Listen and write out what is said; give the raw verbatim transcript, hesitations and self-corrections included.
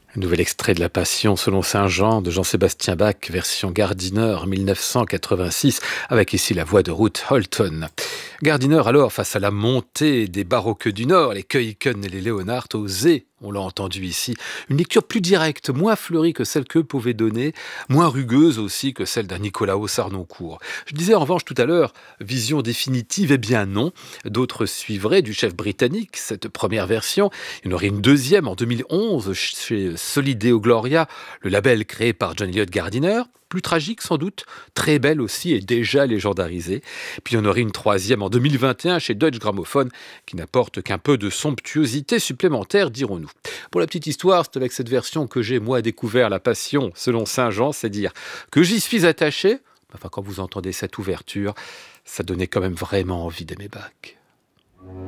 Un nouvel extrait de La Passion selon saint Jean de Jean-Sébastien Bach, version Gardiner mille neuf cent quatre-vingt-six, avec ici la voix de Ruth Holton. Gardiner alors, face à la montée des baroques du Nord, les Keuken et les Leonhardt, osaient, on l'a entendu ici, une lecture plus directe, moins fleurie que celle qu'eux pouvaient donner, moins rugueuse aussi que celle d'un Nicolaos Sarnoncourt. Je disais en revanche tout à l'heure, vision définitive, eh bien non. D'autres suivraient du chef britannique cette première version. Il y en aurait une deuxième en deux mille onze chez Solideo Gloria, le label créé par John Eliot Gardiner. Plus tragique sans doute, très belle aussi et déjà légendarisée. Puis il y en aurait une troisième en deux mille vingt et un chez Deutsche Grammophon qui n'apporte qu'un peu de somptuosité supplémentaire, dirons-nous. Pour la petite histoire, c'est avec cette version que j'ai moi découvert La Passion selon saint Jean, c'est dire que j'y suis attaché. Enfin, quand vous entendez cette ouverture, ça donnait quand même vraiment envie d'aimer Bach.